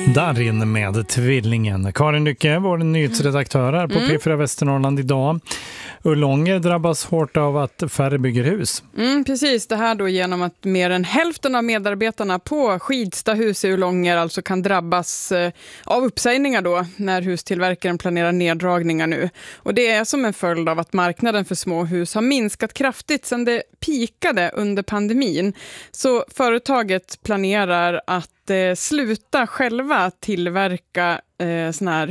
Darin med Tvillingen. Karin Lycke, vår nyhetsredaktör här på P4 Västernorrland idag. Ullånger drabbas hårt av att färre bygger hus. Precis, det här då genom att mer än hälften av medarbetarna på Skidstahus i Ullånger alltså kan drabbas av uppsägningar då när hustillverkaren planerar neddragningar nu. Och det är som en följd av att marknaden för små hus har minskat kraftigt sedan det pikade under pandemin. Så företaget planerar att sluta själva tillverka såna här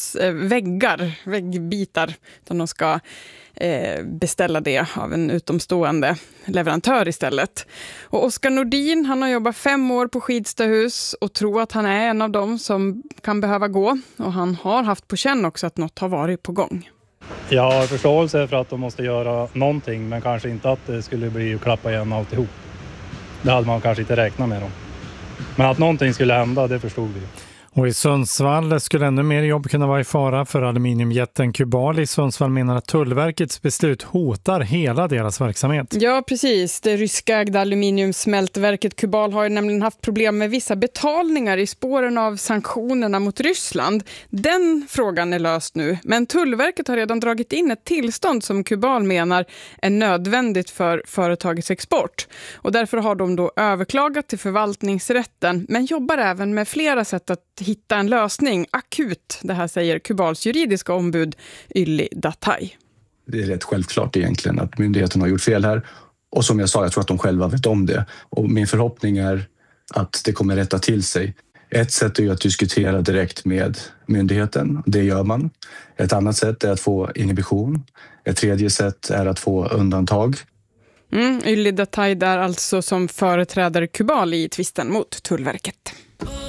väggbitar, utan de ska beställa det av en utomstående leverantör istället. Och Oskar Nordin, han har jobbat 5 år på Skidstahus och tror att han är en av dem som kan behöva gå. Och han har haft på känn också att något har varit på gång. Jag har förståelse för att de måste göra någonting, men kanske inte att det skulle bli att klappa igen alltihop. Det hade man kanske inte räknat med dem. Men att någonting skulle hända, det förstod vi. Och i Sundsvall skulle ännu mer jobb kunna vara i fara för aluminiumjätten Kubal. I Sundsvall menar att Tullverkets beslut hotar hela deras verksamhet. Ja, precis. Det ryskägda aluminiumsmältverket Kubal har ju nämligen haft problem med vissa betalningar i spåren av sanktionerna mot Ryssland. Den frågan är löst nu, men Tullverket har redan dragit in ett tillstånd som Kubal menar är nödvändigt för företagets export. Och därför har de då överklagat till förvaltningsrätten, men jobbar även med flera sätt att hitta en lösning akut. Det här säger Kubals juridiska ombud Ylli Datai. Det är rätt självklart egentligen att myndigheten har gjort fel här. Och som jag sa, jag tror att de själva vet om det. Och min förhoppning är att det kommer rätta till sig. Ett sätt är ju att diskutera direkt med myndigheten. Det gör man. Ett annat sätt är att få inhibition. Ett tredje sätt är att få undantag. Ylli Datai där alltså som företräder Kubal i tvisten mot Tullverket.